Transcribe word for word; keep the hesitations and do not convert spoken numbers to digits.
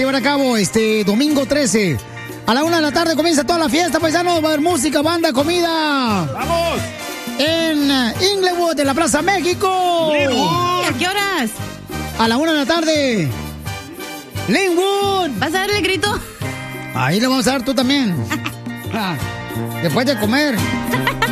llevar a cabo este domingo trece. A la una de la tarde comienza toda la fiesta, paisanos. Va a haber música, banda, comida. ¡Vamos! En Inglewood, en la Plaza México. Linwood. ¿A qué horas? A la una de la tarde. Linwood. ¿Vas a dar el grito? Ahí le vamos a dar tú también. Después de comer.